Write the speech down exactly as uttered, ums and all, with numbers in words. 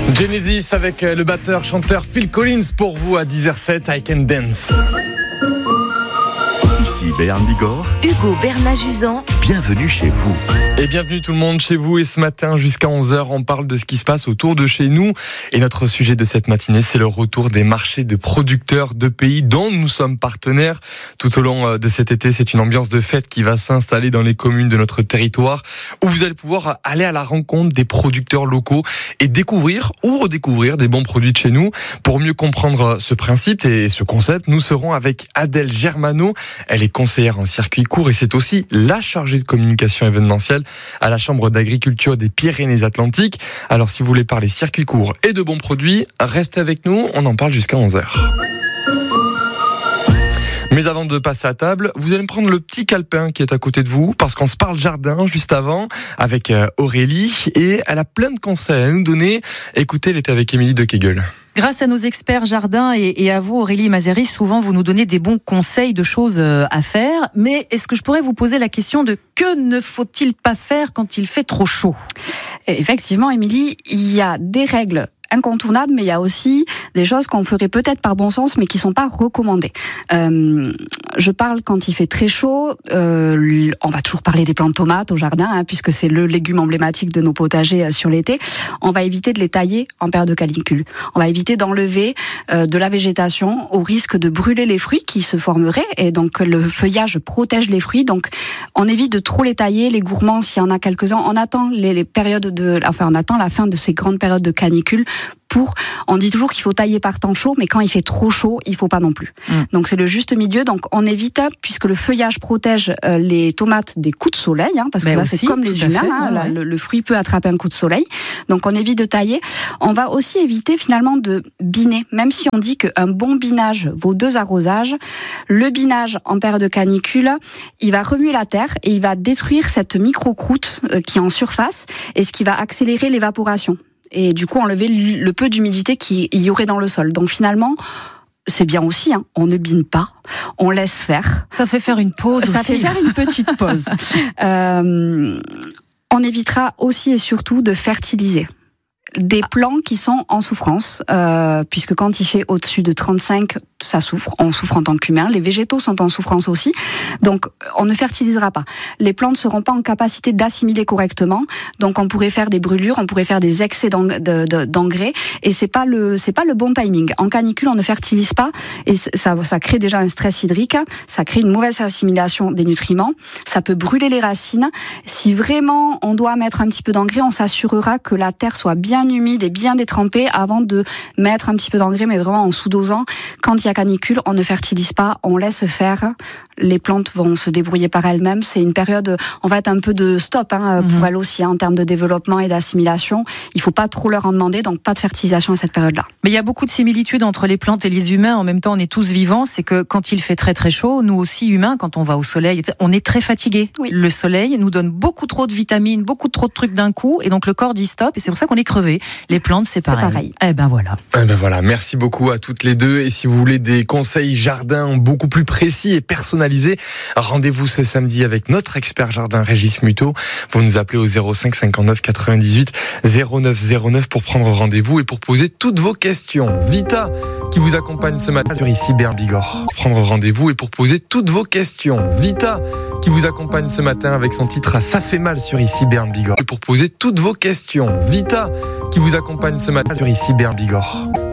Genesis avec le batteur chanteur Phil Collins pour vous à dix heures zéro sept, I Can Dance. Ici Béarn Bigorre, Hugo Bernat-Juzan. Bienvenue chez vous. Et bienvenue tout le monde chez vous. Et ce matin, jusqu'à onze heures, on parle de ce qui se passe autour de chez nous. Et notre sujet de cette matinée, c'est le retour des marchés de producteurs de pays dont nous sommes partenaires. Tout au long de cet été, c'est une ambiance de fête qui va s'installer dans les communes de notre territoire, où vous allez pouvoir aller à la rencontre des producteurs locaux et découvrir ou redécouvrir des bons produits de chez nous. Pour mieux comprendre ce principe et ce concept, nous serons avec Adèle Germano. Elle est conseillère en circuit court et c'est aussi la chargée de communication événementielle à la Chambre d'agriculture des Pyrénées-Atlantiques. Alors si vous voulez parler circuit court et de bons produits, restez avec nous, on en parle jusqu'à onze heures. Mais avant de passer à table, vous allez me prendre le petit calepin qui est à côté de vous, parce qu'on se parle jardin juste avant avec Aurélie, et elle a plein de conseils à nous donner. Écoutez, elle était avec Émilie de Kegel. Grâce à nos experts jardin et, et à vous, Aurélie Mazeri, souvent vous nous donnez des bons conseils de choses à faire. Mais est-ce que je pourrais vous poser la question de que ne faut-il pas faire quand il fait trop chaud ? Effectivement, Émilie, il y a des règles incontournables, mais il y a aussi des choses qu'on ferait peut-être par bon sens, mais qui ne sont pas recommandées. Euh, je parle quand il fait très chaud, euh, on va toujours parler des plants de tomates au jardin, hein, puisque c'est le légume emblématique de nos potagers euh, sur l'été. On va éviter de les tailler en période de canicule. On va éviter d'enlever euh, de la végétation au risque de brûler les fruits qui se formeraient, et donc le feuillage protège les fruits, donc on évite de trop les tailler. Les gourmands, s'il y en a quelques-uns, on attend les, les périodes de, enfin on attend la fin de ces grandes périodes de canicule. Pour, on dit toujours qu'il faut tailler par temps chaud, mais quand il fait trop chaud, il faut pas non plus. Mmh. Donc c'est le juste milieu. Donc on évite, puisque le feuillage protège euh, les tomates des coups de soleil, hein, parce que mais là aussi, c'est comme les humains, fait, hein, ouais. là, le, le fruit peut attraper un coup de soleil. Donc on évite de tailler. On va aussi éviter finalement de biner, même si on dit qu'un bon binage vaut deux arrosages. Le binage en période de canicule, il va remuer la terre et il va détruire cette micro-croûte euh, qui est en surface, et ce qui va accélérer l'évaporation. Et du coup enlever le peu d'humidité qu'il y aurait dans le sol. Donc finalement, c'est bien aussi, hein, on ne bine pas, on laisse faire. Ça fait faire une pause Ça aussi. fait faire une petite pause. euh, on évitera aussi et surtout de fertiliser des plants qui sont en souffrance, euh, puisque quand il fait au-dessus de trente-cinq, ça souffre, on souffre en tant qu'humain, les végétaux sont en souffrance aussi, donc on ne fertilisera pas. Les plantes ne seront pas en capacité d'assimiler correctement, donc on pourrait faire des brûlures, on pourrait faire des excès d'engrais, et c'est pas le, c'est pas le bon timing. En canicule, on ne fertilise pas, et ça, ça crée déjà un stress hydrique, ça crée une mauvaise assimilation des nutriments, ça peut brûler les racines. Si vraiment on doit mettre un petit peu d'engrais, on s'assurera que la terre soit bien humide et bien détrempée avant de mettre un petit peu d'engrais, mais vraiment en sous-dosant. Quand il y a canicule, on ne fertilise pas, on laisse faire. Les plantes vont se débrouiller par elles-mêmes. C'est une période, on va être un peu de stop hein, mmh. pour elles aussi, hein, en termes de développement et d'assimilation. Il ne faut pas trop leur en demander, donc pas de fertilisation à cette période-là. Mais il y a beaucoup de similitudes entre les plantes et les humains. En même temps, on est tous vivants. C'est que quand il fait très très chaud, nous aussi humains, quand on va au soleil, on est très fatigués. Oui. Le soleil nous donne beaucoup trop de vitamines, beaucoup trop de trucs d'un coup, et donc le corps dit stop, et c'est pour ça qu'on est crevé. Les plantes, c'est pareil. C'est pareil. Eh ben voilà. Eh ben voilà. Merci beaucoup à toutes les deux. Et si vous voulez des conseils jardin beaucoup plus précis et personnalisés, rendez-vous ce samedi avec notre expert jardin Régis Muto. Vous nous appelez au zéro cinq cinquante-neuf quatre-vingt-dix-huit zéro neuf zéro neuf pour prendre rendez-vous et pour poser toutes vos questions. Vita qui vous accompagne ce matin sur ici Béarn Bigorre. Prendre rendez-vous et pour poser toutes vos questions. Vita qui vous accompagne ce matin avec son titre Ça fait mal sur ici Béarn Bigorre. Et pour poser toutes vos questions. Vita qui vous accompagne ce matin sur ici Béarn Bigorre.